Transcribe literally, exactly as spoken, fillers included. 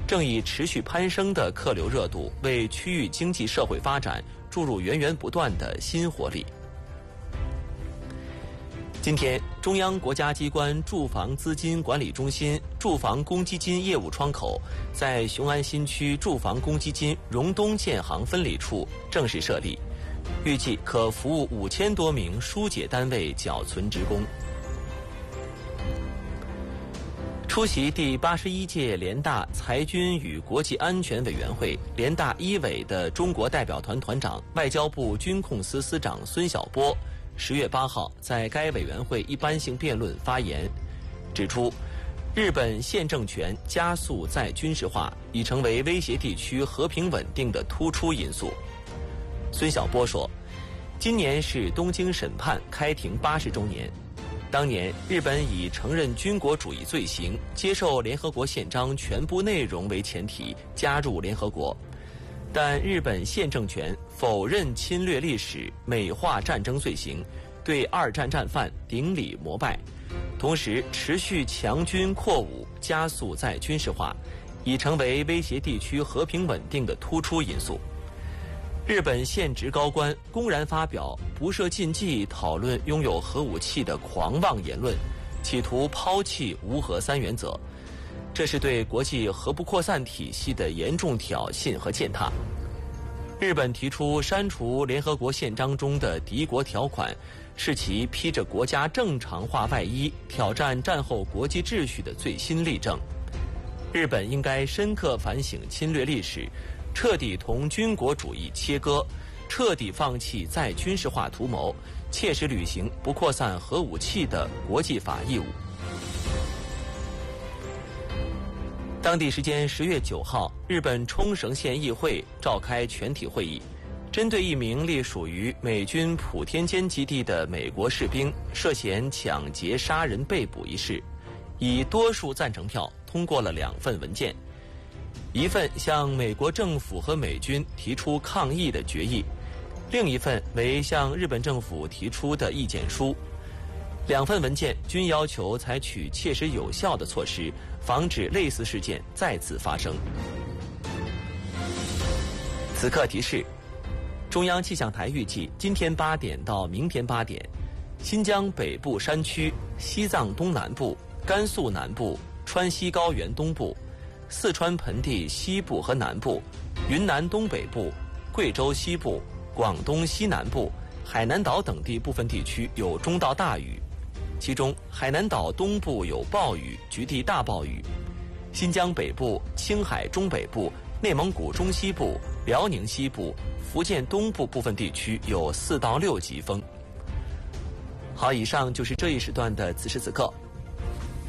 正以持续攀升的客流热度，为区域经济社会发展注入源源不断的新活力。今天，中央国家机关住房资金管理中心住房公积金业务窗口在雄安新区住房公积金荣东建行分理处正式设立，预计可服务五千多名疏解单位缴存职工。出席第八十一届联大裁军与国际安全委员会联大一委的中国代表团团长、外交部军控司司长孙晓波十月八号在该委员会一般性辩论发言，指出，日本现政权加速再军事化已成为威胁地区和平稳定的突出因素。孙晓波说，今年是东京审判开庭八十周年，当年日本以承认军国主义罪行、接受联合国宪章全部内容为前提加入联合国，但日本现政权否认侵略历史，美化战争罪行，对二战战犯顶礼膜拜，同时持续强军扩武，加速再军事化，已成为威胁地区和平稳定的突出因素。日本现职高官公然发表不设禁忌讨论拥有核武器的狂妄言论，企图抛弃无核三原则，这是对国际核不扩散体系的严重挑衅和践踏。日本提出删除联合国宪章中的敌国条款，是其披着国家正常化外衣挑战战后国际秩序的最新例证。日本应该深刻反省侵略历史，彻底同军国主义切割，彻底放弃再军事化图谋，切实履行不扩散核武器的国际法义务。当地时间十月九号，日本冲绳县议会召开全体会议，针对一名隶属于美军普天间基地的美国士兵涉嫌抢劫杀人被捕一事，以多数赞成票通过了两份文件，一份向美国政府和美军提出抗议的决议，另一份为向日本政府提出的意见书。两份文件均要求采取切实有效的措施，防止类似事件再次发生。此刻提示：中央气象台预计今天八点到明天八点，新疆北部山区、西藏东南部、甘肃南部、川西高原东部、四川盆地西部和南部、云南东北部、贵州西部、广东西南部、海南岛等地部分地区有中到大雨，其中海南岛东部有暴雨，局地大暴雨；新疆北部、青海中北部、内蒙古中西部、辽宁西部、福建东部部分地区有四到六级风。好，以上就是这一时段的此时此刻。